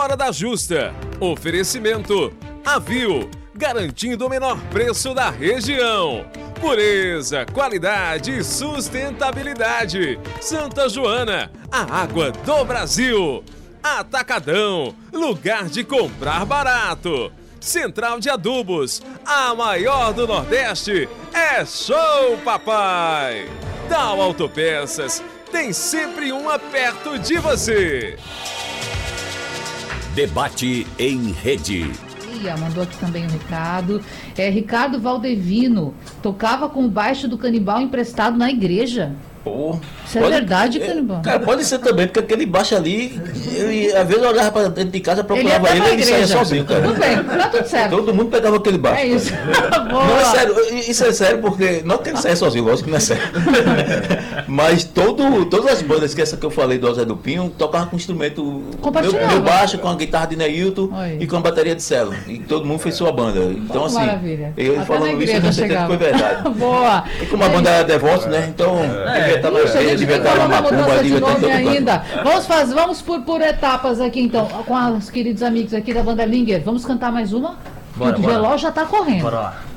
Hora da Justa. Oferecimento Avil, garantindo o menor preço da região. Pureza, qualidade e sustentabilidade. Santa Joana, a água do Brasil. Atacadão, lugar de comprar barato. Central de Adubos, a maior do Nordeste. É show, papai! Dal Autopeças, tem sempre uma perto de você. Debate em rede. Mandou aqui também um recado. Ricardo Valdevino tocava com o baixo do Canibal emprestado na igreja. Isso é verdade, Canibal? Cara, pode ser também, porque aquele baixo ali, às vezes eu olhava pra dentro de casa, procurava ele e saía sozinho, cara. Tudo bem, tá tudo certo. Todo mundo pegava aquele baixo. É isso. Não é sério, isso é sério porque, não que ele saia sozinho, lógico que não é sério. Mas todas as bandas, que essa que eu falei do Zé do Pinho, tocavam com instrumento, meu baixo, com a guitarra de Neilton e com a bateria de cello. E todo mundo fez sua banda. Então, assim, maravilha. Eu falando isso, eu tenho certeza que foi verdade. Boa. E como a banda era devoto, né? Então, devia estar na igreja, devia estar na macumba, devia estar em todo ainda. Vamos por etapas aqui, então, com os queridos amigos aqui da banda Linger. Vamos cantar mais uma? Bora, o relógio já tá correndo. Bora lá.